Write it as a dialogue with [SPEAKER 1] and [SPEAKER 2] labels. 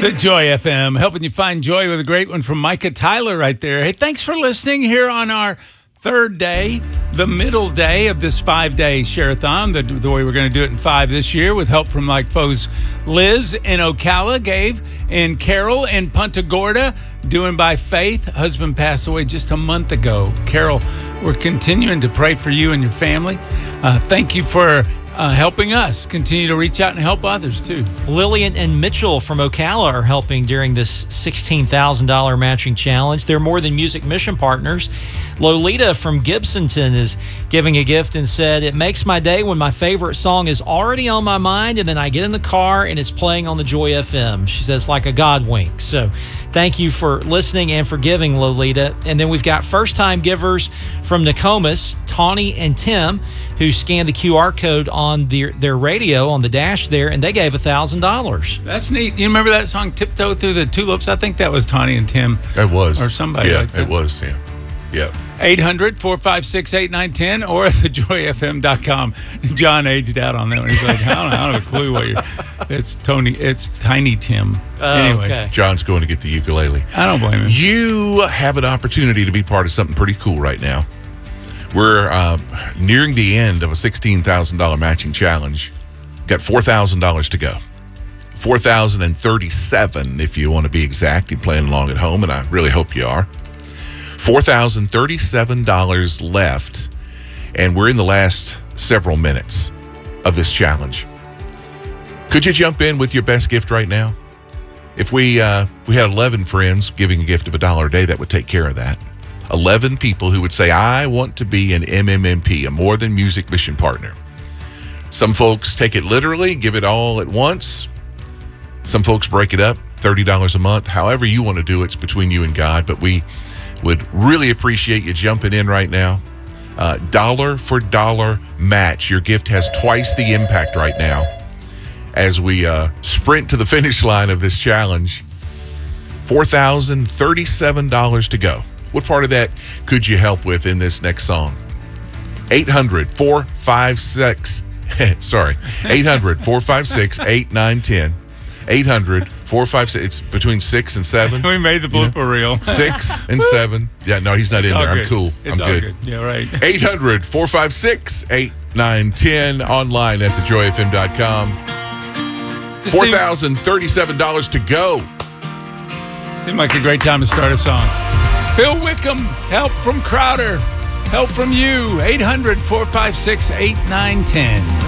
[SPEAKER 1] The Joy FM, helping you find joy with a great one from Micah Tyler right there. Hey, thanks for listening here on our third day, the middle day of this 5-day share-a-thon, the way we're going to do it in 5 this year with help from like foes Liz in Ocala, Gabe and Carol in Punta Gorda, doing by faith. Husband passed away just a month ago. Carol, we're continuing to pray for you and your family. Thank you for helping us continue to reach out and help others too.
[SPEAKER 2] Lillian and Mitchell from Ocala are helping during this $16,000 matching challenge. They're More Than Music mission partners. Lolita from Gibsonton is giving a gift and said, "It makes my day when my favorite song is already on my mind and then I get in the car and it's playing on the Joy FM." She says, like a God wink. So thank you for listening and for giving, Lolita. And then we've got first-time givers from Nokomis, Tawny and Tim, who scanned the QR code on their radio on the dash there, and they gave $1,000.
[SPEAKER 1] That's neat. You remember that song, Tiptoe Through the Tulips? I think that was Tawny and Tim.
[SPEAKER 3] It was.
[SPEAKER 1] Or somebody like that.
[SPEAKER 3] Yeah, it was, yeah. Yeah.
[SPEAKER 1] 800-456-8910 or at thejoyfm.com. John aged out on that one. He's like, I don't have a clue what you're... It's Tiny Tim. Anyway.
[SPEAKER 2] Okay.
[SPEAKER 3] John's going to get the ukulele.
[SPEAKER 1] I don't blame him.
[SPEAKER 3] You have an opportunity to be part of something pretty cool right now. We're nearing the end of a $16,000 matching challenge. Got $4,000 to go. $4,037 if you want to be exact. You're playing along at home, and I really hope you are. $4,037 left, and we're in the last several minutes of this challenge. Could you jump in with your best gift right now? If we had 11 friends giving a gift of $1 a day, that would take care of that. 11 people who would say, I want to be an MMMP, a More Than Music mission partner. Some folks take it literally, give it all at once. Some folks break it up, $30 a month. However you want to do it, it's between you and God, but we would really appreciate you jumping in right now. Dollar for dollar match. Your gift has twice the impact right now as we sprint to the finish line of this challenge. $4,037 to go. What part of that could you help with in this next song? 800-456, 800-456, it's between 6 and 7.
[SPEAKER 1] We made the blooper reel.
[SPEAKER 3] 6 and 7. Yeah, no, he's not in there. I'm cool.
[SPEAKER 1] It's
[SPEAKER 3] I'm
[SPEAKER 1] all
[SPEAKER 3] good.
[SPEAKER 1] Yeah, right.
[SPEAKER 3] 800-456-8910 online at thejoyfm.com. $4,037 to go.
[SPEAKER 1] Seemed like a great time to start a song. Phil Wickham, help from Crowder, help from you. 800-456-8910.